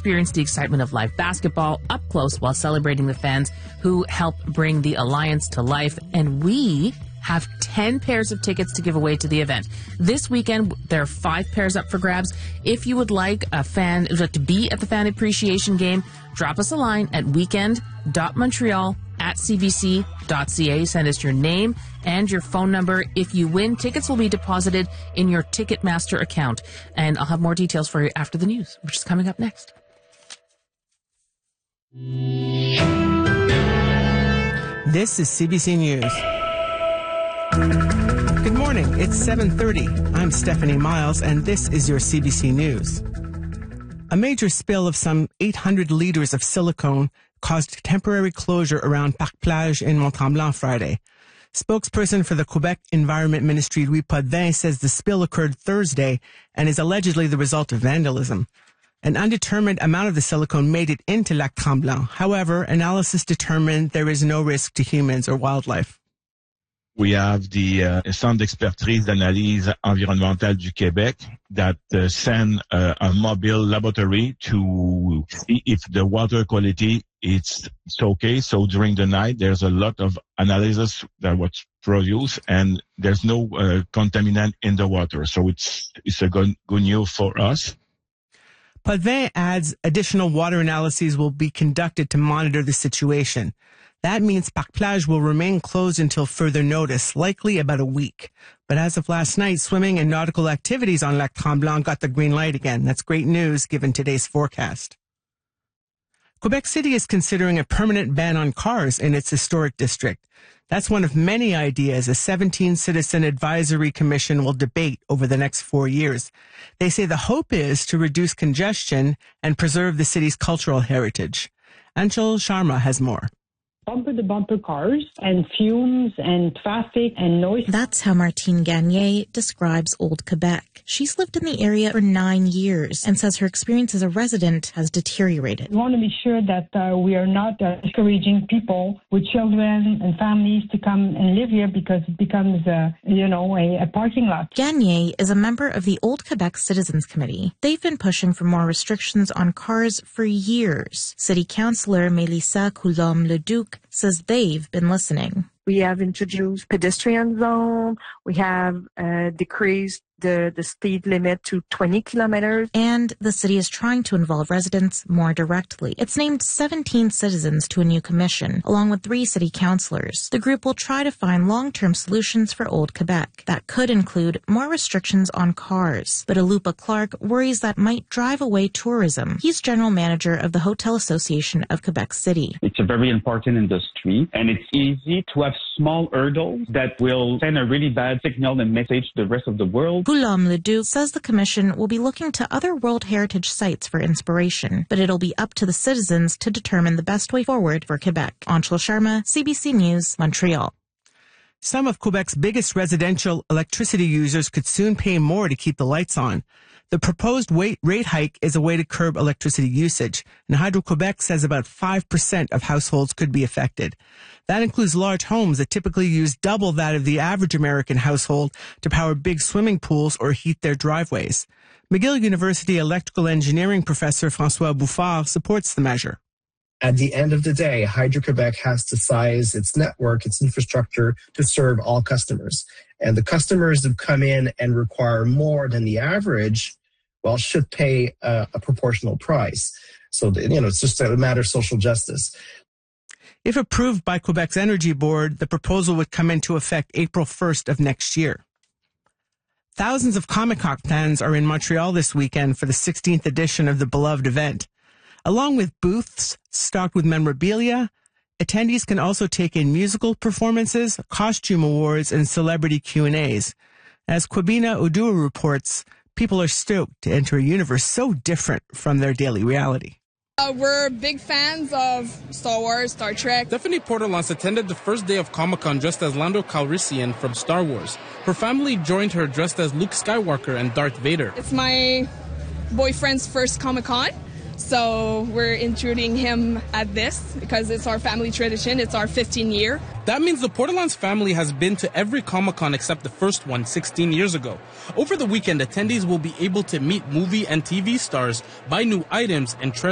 experience the excitement of live basketball up close while celebrating the fans who help bring the Alliance to life. And we have 10 pairs of tickets to give away to the event. This weekend, there are 5 pairs up for grabs. If you would like to be at the Fan Appreciation Game, drop us a line at weekend.montreal@cbc.ca. Send us your name and your phone number. If you win, tickets will be deposited in your Ticketmaster account. And I'll have more details for you after the news, which is coming up next. This is CBC News. Good morning. It's 7:30. I'm Stephanie Miles, and this is your CBC News. A major spill of some 800 liters of silicone caused temporary closure around Parc Plage in Mont-Tremblant Friday. Spokesperson for the Quebec Environment Ministry, Louis Potvin, says the spill occurred Thursday and is allegedly the result of vandalism. An undetermined amount of the silicone made it into Lac Tremblant. However, analysis determined there is no risk to humans or wildlife. We have the Centre d'expertise d'analyse environnementale du Québec that send a mobile laboratory to see if the water quality it's okay. So during the night, there's a lot of analysis that was produced, and there's no contaminant in the water. So it's a good news for us. Potvin adds additional water analyses will be conducted to monitor the situation. That means Parc Plage will remain closed until further notice, likely about a week. But as of last night, swimming and nautical activities on Lac Tremblant got the green light again. That's great news given today's forecast. Quebec City is considering a permanent ban on cars in its historic district. That's one of many ideas a 17-citizen advisory commission will debate over the next 4 years. They say the hope is to reduce congestion and preserve the city's cultural heritage. Anshul Sharma has more. Bumper-to-bumper cars and fumes and traffic and noise. That's how Martine Gagné describes Old Quebec. She's lived in the area for 9 years and says her experience as a resident has deteriorated. We want to be sure that we are not discouraging people with children and families to come and live here because it becomes, a parking lot. Gagné is a member of the Old Quebec Citizens Committee. They've been pushing for more restrictions on cars for years. City Councillor Mélissa Coulombe-Leduc says they've been listening. We have introduced pedestrian zone. We have decreased the speed limit to 20 kilometers. And the city is trying to involve residents more directly. It's named 17 citizens to a new commission, along with 3 city councillors. The group will try to find long-term solutions for Old Quebec. That could include more restrictions on cars. But Alupa Clark worries that might drive away tourism. He's general manager of the Hotel Association of Quebec City. It's a very important industry, and it's easy to have small hurdles that will send a really bad signal and message to the rest of the world. Coulombe-Leduc says the commission will be looking to other World Heritage sites for inspiration, but it'll be up to the citizens to determine the best way forward for Quebec. Anshul Sharma, CBC News, Montreal. Some of Quebec's biggest residential electricity users could soon pay more to keep the lights on. The proposed rate hike is a way to curb electricity usage, and Hydro-Quebec says about 5% of households could be affected. That includes large homes that typically use double that of the average American household to power big swimming pools or heat their driveways. McGill University electrical engineering professor François Bouffard supports the measure. At the end of the day, Hydro-Quebec has to size its network, its infrastructure to serve all customers. And the customers who come in and require more than the average, well, should pay a proportional price. So, it's just a matter of social justice. If approved by Quebec's Energy Board, the proposal would come into effect April 1st of next year. Thousands of Comic-Con fans are in Montreal this weekend for the 16th edition of the beloved event. Along with booths stocked with memorabilia, attendees can also take in musical performances, costume awards, and celebrity Q&As. As Kwabena Odua reports, people are stoked to enter a universe so different from their daily reality. We're big fans of Star Wars, Star Trek. Stephanie Portelance attended the first day of Comic-Con dressed as Lando Calrissian from Star Wars. Her family joined her dressed as Luke Skywalker and Darth Vader. It's my boyfriend's first Comic-Con, so we're intruding him at this because it's our family tradition. It's our 15th year. That means the Portelance family has been to every Comic-Con except the first one 16 years ago. Over the weekend, attendees will be able to meet movie and TV stars, buy new items, and treasure